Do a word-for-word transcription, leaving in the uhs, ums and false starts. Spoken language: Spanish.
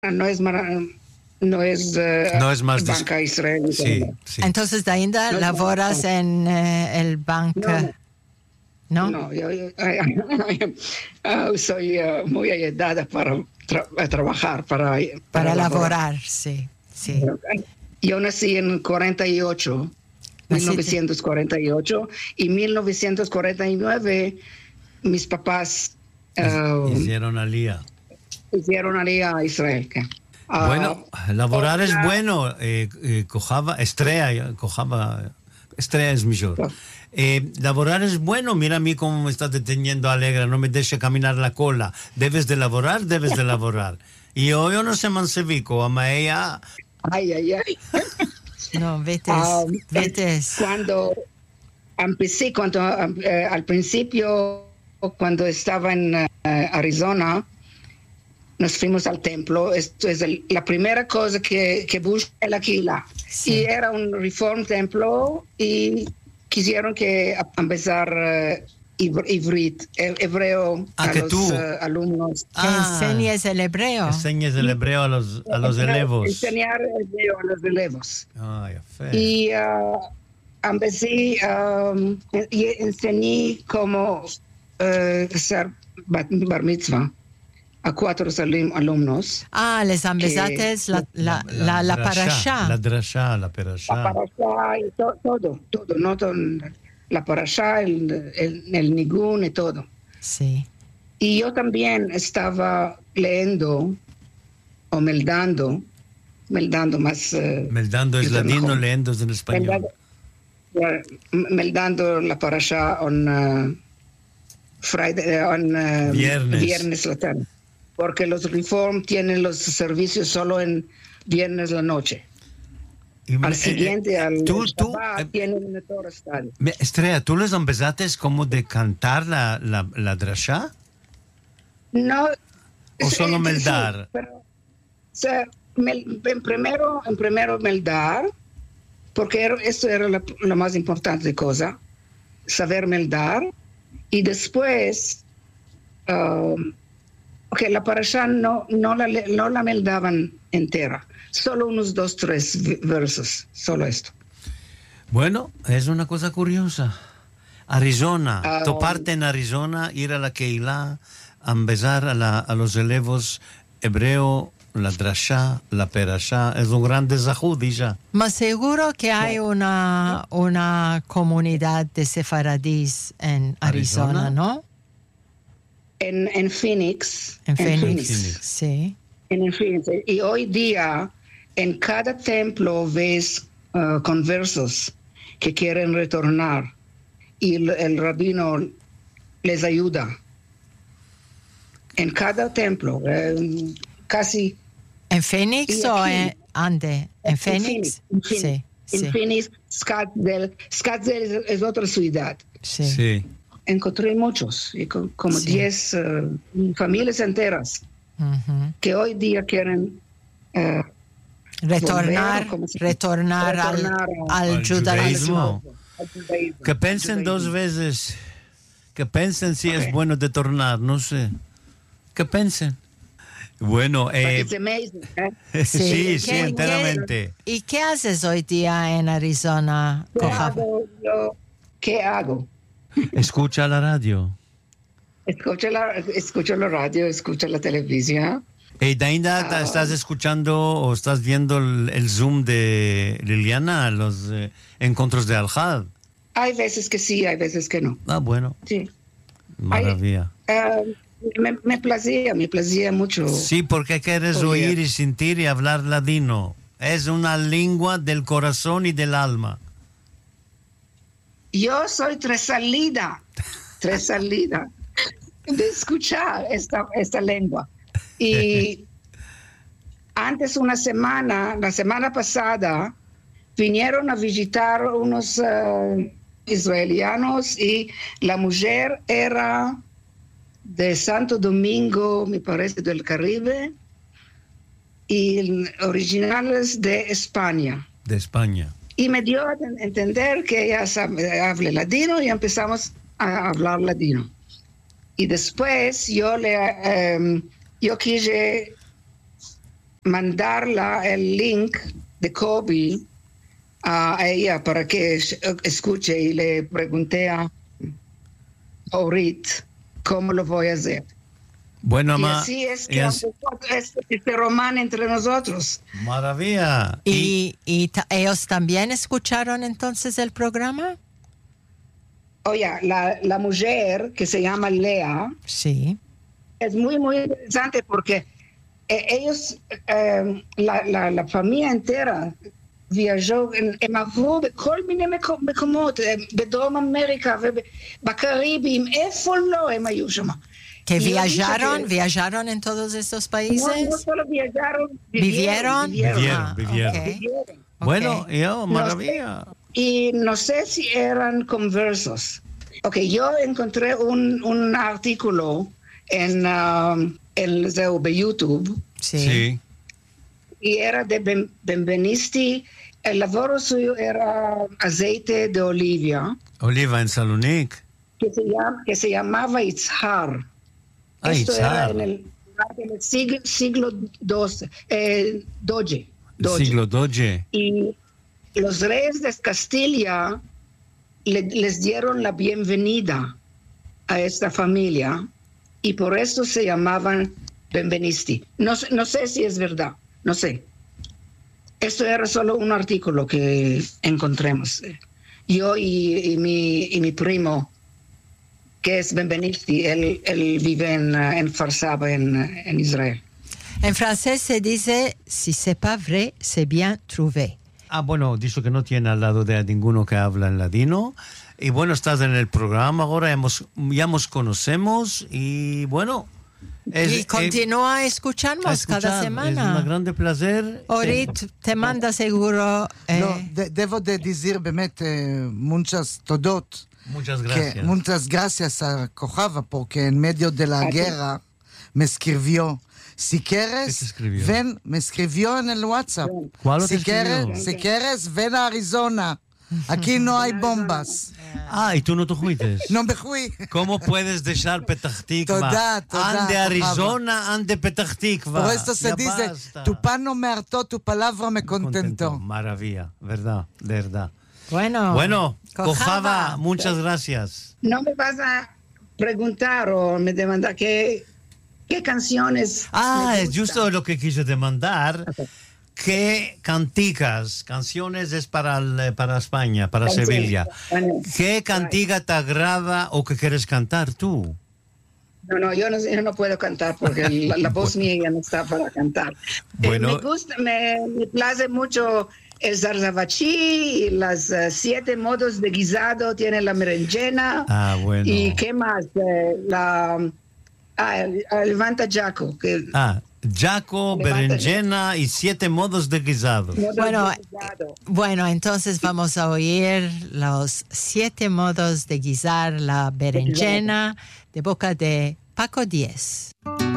no es no es, uh, no es más Banca dis- Israel. Sí, sí. Entonces, ainda No, laboras no. en eh, el banco, no, ¿no? no, yo, yo uh, soy uh, muy ayudada para tra- trabajar, para, para, Para laborar. laborar, sí, sí. Yo nací en cuarenta y ocho, mil novecientos cuarenta y ocho, y mil novecientos cuarenta y nueve mis papás uh, Hicieron alía. hicieron alía a Israel. Uh, Bueno, laborar otra, es bueno. Eh, eh, cojaba, estrella, cojaba, estrella es mejor. Eh, laborar es bueno. Mira a mí cómo me estás deteniendo, Alegra. No me deje caminar la cola. Debes de laborar, debes de laborar. Y yo, yo no sé mansevico, ama ella. Ay, ay, ay. No, vete, Um, vete. Cuando empecé, cuando uh, al principio, cuando estaba en uh, Arizona, nos fuimos al templo. Esto es el, la primera cosa que, que busqué la Kila. Sí. Y era un Reform Templo y quisieron que empezar uh, ivrit, hebreo, Ah, a que los tú. Uh, alumnos. Que enseñes el hebreo. Enseñes el hebreo a los, a los elevos. Enseñar el hebreo a los elevos. Ay, y uh, empecé um, y enseñé cómo uh, ser bar mitzvah a cuatro alumnos. Ah, les empezaste la, la, la, la, la parashá. La drashá, la parashá. La parashá y to, todo, todo, no todo, la parashá, el, el, el nigún y todo. Sí. Y yo también estaba leyendo o meldando, meldando más... Uh, meldando es ladino, leyendo es en español. Meldando, meldando la parashá on, uh, Friday, on uh, viernes. viernes la tarde. Porque los Reform tienen los servicios solo en viernes la noche. Y al eh, siguiente, al tú, tú, Shabbat, eh, tienen todo estadio. Estrella, ¿tú les empezaste como de cantar la, la, la drashá? No. ¿O solo sí, meldar? Sí, pero, o sea, mel, en, primero, en primero meldar, porque era, esto era la, la más importante cosa, saber meldar, y después... Um, Okay, la parashá no, no, la, no la meldaban entera, solo unos dos, tres versos, solo esto. Bueno, es una cosa curiosa. Arizona, um, toparte en Arizona, ir a la Keilah, a empezar a, la, a los elevos hebreo, la drashá, la perashá, es un gran desafío ya. Más seguro que hay una, una comunidad de sefaradís en Arizona, ¿Arizona? ¿No? En, en Phoenix. En, en Phoenix, Phoenix, sí. En, en Phoenix. Y hoy día, en cada templo ves uh, conversos que quieren retornar y el, el rabino les ayuda. En cada templo, eh, casi. ¿En Phoenix o en Ande? ¿En, en Phoenix? En Phoenix, sí. En sí. Phoenix, Scottsdale. Scottsdale es, es otra ciudad. Sí. sí. Encontré muchos, y con, como diez uh, familias enteras uh-huh. que hoy día quieren uh, retornar, volver, retornar, retornar al, al, al judaísmo. judaísmo. Que piensen dos veces, que piensen si okay. es bueno de tornar, no sé. Que piensen. Bueno, eh, amazing, ¿eh? sí, sí, sí, enteramente. ¿Qué, ¿Y qué haces hoy día en Arizona? ¿Qué hago? Yo, ¿Qué hago? Escucha la radio. Escucha la, escucha la radio, escucha la televisión. ¿Y Dainda, uh, estás escuchando o estás viendo el, el Zoom de Liliana, los eh, encuentros de Al-Had? Hay veces que sí, hay veces que no. Ah, bueno. Sí. Maravilla. Hay, uh, me, me placía, me placía mucho. Sí, porque quieres oír. oír y sentir y hablar ladino. Es una lengua del corazón y del alma. Yo soy tresalida, tresalida de escuchar esta, esta lengua. Y antes una semana, la semana pasada, vinieron a visitar unos uh, israelianos y la mujer era de Santo Domingo, me parece, del Caribe, y originales de España. De España. Y me dio a entender que ella sabe, hable ladino y empezamos a hablar ladino. Y después yo le, um, yo quise mandarla el link de Kobe a ella para que escuche, y le pregunté a Orit cómo lo voy a hacer. Bueno, y ma, así es que es, este, este román entre nosotros. Maravilla. ¿Y, y ta- ellos también escucharon entonces el programa? Oye, la, la mujer que se llama Lea Sí. es muy, muy interesante porque eh, ellos, eh, la, la, la familia entera viajó, הם עברו בכל מיני מקומות, בדרום אמריקה ובקריבים, איפה לא הם היו שם. ¿Que Y yo dije viajaron? que- ¿Viajaron en todos estos No, países? no solo viajaron, ¿Vivieron? vivieron. Vivieron, Ah, vivieron. ok. vivieron. Bueno, Ok. yo, maravilla. Y no sé si eran conversos. Ok, yo encontré un, un artículo en, um, en de YouTube Sí. Sí. y era de Ben- Benvenisti. El lavoro suyo era aceite de olivia Oliva en Salonique. que se, llama, que se llamaba Itzhar. Ah, Esto era Itzhar. en el, en el siglo, siglo doce, eh, Doge, Doge. Siglo doce. Y los reyes de Castilla le- les dieron la bienvenida a esta familia y por eso se llamaban Benvenisti. No, sé- no sé si es verdad, no sé. Esto era solo un artículo que encontremos. Yo y, y mi, y mi primo, que es Benvenisti, él, él vive en, eh, en Farsaba, en, eh, en Israel. En francés se dice, si c'est pas vrai, c'est bien trouvé. Ah, bueno, dicho que no tiene al lado de ninguno que habla en ladino. Y bueno, estás en el programa ahora, hemos, ya nos conocemos y bueno. Es, y continúa a escucharnos a escuchar, cada Es semana. un grande placer. Orit te manda seguro... eh, לא, ד- דבו דה דיזיר באמת muchas תודות. Muchas Que, gracias. muchas gracias a Cojava porque en medio de la guerra me escribió. Si ¿Qué te quieres, escribió? ven, me escribió en el WhatsApp. ¿Cuál te si escribió? quieres, si quieres, ven a Arizona. Aquí no hay bombas. Ah, y tú no te fuiste. No me fui. ¿Cómo puedes dejar Petah Tikva? Toda, toda, Ande Cojava. Arizona, ande Petah Tikva. Por esto se Ya dice, basta. tu pan no me hartó, tu palabra me contentó. Maravilla, verdad, verdad. Bueno, Bueno, Cojava. Cojava, muchas gracias. No me vas a preguntar o me demandar qué, qué canciones. Ah, me es gustan. justo lo que quise demandar. ¿Qué canticas? Canciones es para, el- para España, para Canciones, Sevilla. bueno. ¿Qué cantiga te agrada o que quieres cantar tú? No, no, yo no, yo no puedo cantar porque la, la voz mía ya no está para cantar. Eh, Bueno. me gusta, me, me place mucho el zarzavachi, las eh, siete modos de guisado, tiene la merenjena. Ah, bueno. ¿Y qué más? Eh, la ah, el, el levanta Jaco, que Ah, Jaco, Levanta- berenjena y siete modos de guisado. modos Bueno, de guisado. bueno, entonces vamos a oír los siete modos de guisar la berenjena de boca de Paco Díez.